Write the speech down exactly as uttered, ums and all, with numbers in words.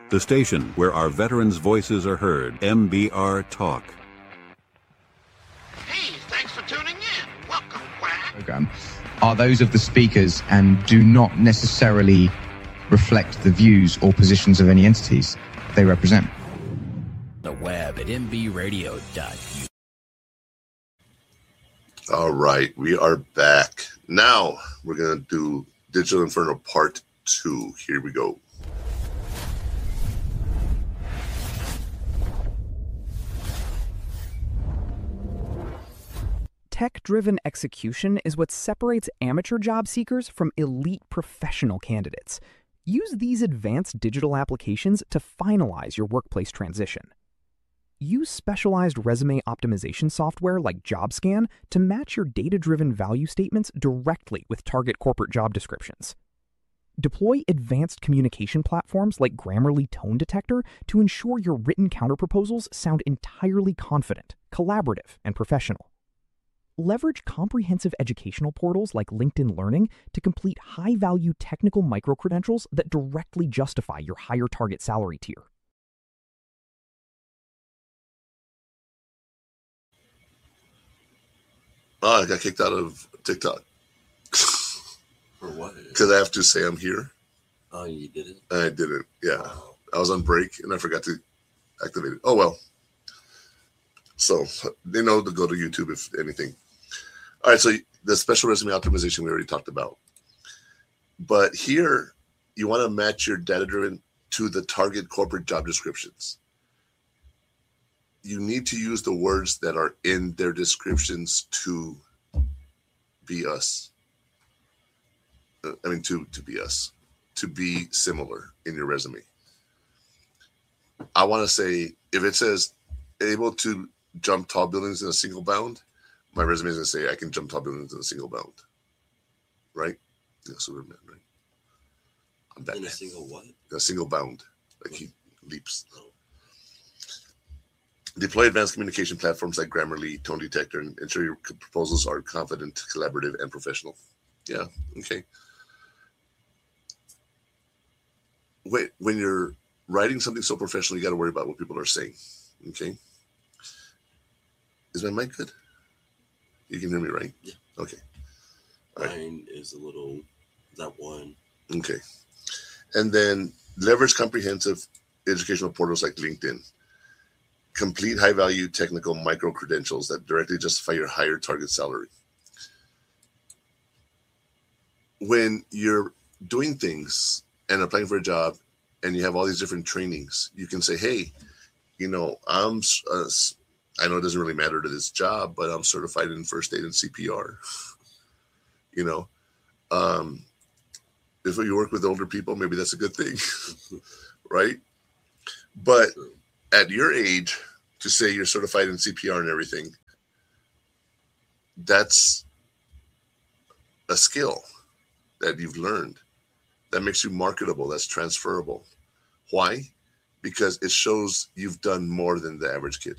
The station where our veterans' voices are heard. M B R Talk. Hey, thanks for tuning in. Welcome, Quack. Program are those of the speakers and do not necessarily reflect the views or positions of any entities they represent. The web at m b radio dot u k. All right, we are back. Now we're going to do Digital Inferno Part two. Here we go. Tech-driven execution is what separates amateur job seekers from elite professional candidates. Use these advanced digital applications to finalize your workplace transition. Use specialized resume optimization software like JobScan to match your data-driven value statements directly with target corporate job descriptions. Deploy advanced communication platforms like Grammarly Tone Detector to ensure your written counterproposals sound entirely confident, collaborative, and professional. Leverage comprehensive educational portals like LinkedIn Learning to complete high-value technical micro-credentials that directly justify your higher target salary tier. Oh, I got kicked out of TikTok. For what? Because I have to say I'm here. Oh, you didn't? I didn't, yeah. Oh. I was on break and I forgot to activate it. Oh, well. So they know to go to YouTube if anything. All right, so the special resume optimization we already talked about. But here, you want to match your data-driven to the target corporate job descriptions. You need to use the words that are in their descriptions to be us. Uh, I mean, to, to be us, to be similar in your resume. I want to say, if it says able to jump tall buildings in a single bound, my resume is going to say I can jump tall buildings in a single bound. Right? Yeah, Superman, right? I'm Batman. In a single what? In a single bound. Like he leaps. Oh. Deploy advanced communication platforms like Grammarly, Tone Detector, and ensure your proposals are confident, collaborative, and professional. Yeah, okay. Wait, when you're writing something so professional, you got to worry about what people are saying. Okay. Is my mic good? You can hear me, right? Yeah. Okay. All right. Mine is a little, that one. Okay. And then leverage comprehensive educational portals like LinkedIn. Complete high-value technical micro-credentials that directly justify your higher target salary. When you're doing things and applying for a job and you have all these different trainings, you can say, hey, you know, I'm, uh, I know it doesn't really matter to this job, but I'm certified in first aid and C P R. You know, um, if you work with older people, maybe that's a good thing, right? But at your age, to say you're certified in C P R and everything, that's a skill that you've learned that makes you marketable, that's transferable. Why? Because it shows you've done more than the average kid.